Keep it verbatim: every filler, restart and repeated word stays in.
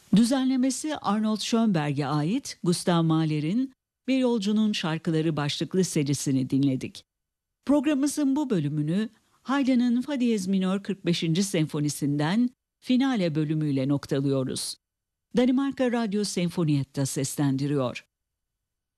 Düzenlemesi Arnold Schönberg'e ait Gustav Mahler'in Bir Yolcunun Şarkıları başlıklı serisini dinledik. Programımızın bu bölümünü Haydn'ın Fa diyez minör kırk beşinci senfonisinden Finale bölümüyle noktalıyoruz. Danimarka Radyo Senfoniyetta seslendiriyor.